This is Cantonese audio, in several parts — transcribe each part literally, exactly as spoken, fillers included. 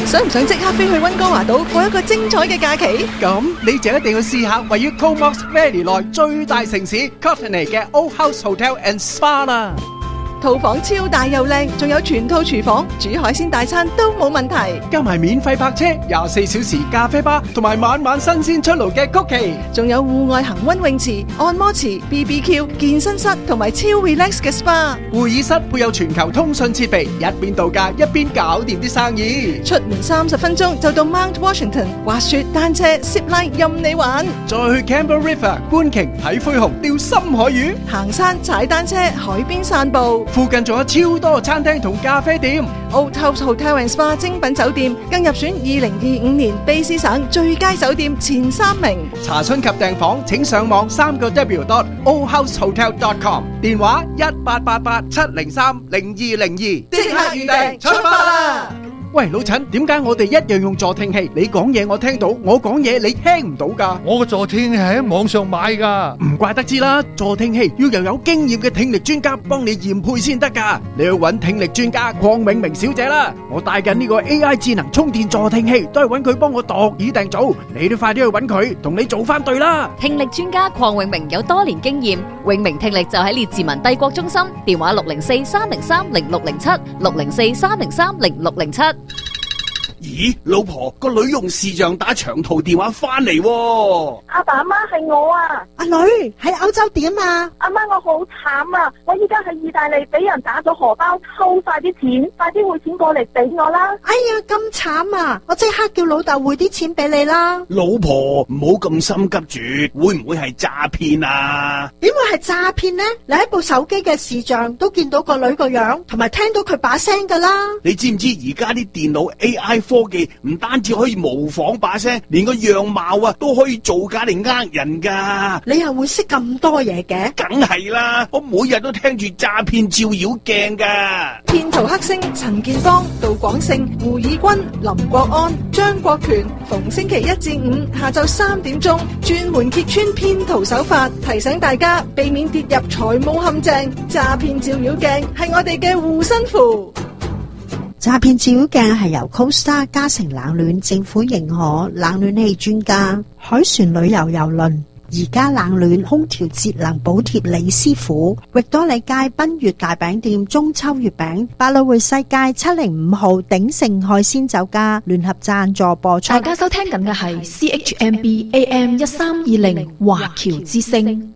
想唔想即刻飛去溫哥華島過一個精彩嘅假期？ 咁你就一定要試下位於 Comox Valley 內最大城市 Courtenay 嘅 Old House Hotel and Spa 啦。 套房超大又靚，仲有全套廚房，煮海鮮大餐都冇問題。 加埋免費泊車、廿四小時咖啡吧，同埋晚晚新鮮出爐嘅曲奇， 仲有戶外恒溫泳池、按摩池、B B Q、健身室同埋超 relax 嘅 S P A。 會議室配有全球通訊設備，一邊度假一邊搞掂啲生意。 出門三十分鐘就到 Mount Washington，滑雪、單車、zip line 任你玩。 再去 Campbell River 觀鯨睇灰熊、釣深海魚， 行山、踩單車、海邊散步。 附近仲有超多餐廳同咖啡店。 Old House Hotel and Spa 精品酒店更入選二零二五年卑詩省最佳酒店前三名。 查詢及訂房請上網三個 W dot old house hotel dot com， 電話一八八八七零三零二零二，即刻預訂出發啦！喂，老陳，點解我哋一樣用助聽器？你講嘢我聽到，我講嘢你聽唔到㗎？ 我個助聽器喺網上買㗎。 唔怪得知啦，助聽器要由有經驗嘅聽力專家幫你驗配先得㗎。你要揾聽力專家鄺永明小姐啦。我帶緊呢個 A I 智能充電助聽器，都係揾佢幫我度耳訂造。你都快啲去揾佢，同你做翻對啦。 聽力專家鄺永明有多年經驗，永明聽力就喺列治文帝國中心，電話六零四三零三零六零七六零四三零三零六零七。 咦，老婆，個女用視像打長途電話翻嚟喎。 阿爸阿媽係我啊。 阿女喺歐洲點啊？ 阿媽，我好慘啊！我依家喺意大利俾人打咗荷包，偷晒啲錢，快啲匯錢過嚟俾我啦！ 哎呀，咁慘啊！我即刻叫老豆匯啲錢俾你啦。 老婆，唔好咁心急住，會唔會係詐騙啊？ 點會係詐騙呢？你喺部手機嘅視像都見到個女個樣，同埋聽到佢把聲噶啦。 你知唔知而家啲電腦 A I 科技唔單止可以模仿把聲，連個樣貌啊都可以造假嚟呃人噶。 你又會識咁多嘢嘅？ 梗係啦，我每日都聽住詐騙照妖鏡噶。 騙徒黑星陳建邦、杜廣勝、胡以軍、林國安、張國權，逢星期一至五下晝三點鐘，專門揭穿騙徒手法，提醒大家避免跌入財務陷阱。詐騙照妖鏡係我哋嘅護身符。 詐騙照妖鏡係由 Costa 嘉誠冷暖政府認可冷暖氣專家海船旅遊郵輪而家冷暖空調節能補貼李師傅域多利街賓悅大餅店中秋月餅百老匯世界七零五號鼎盛海鮮酒家聯合贊助播出。 大家收聽緊嘅係 C H M B A M 一三二零華僑之聲。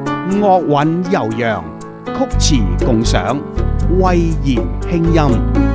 樂韻悠揚，曲詞共賞，慧言輕音。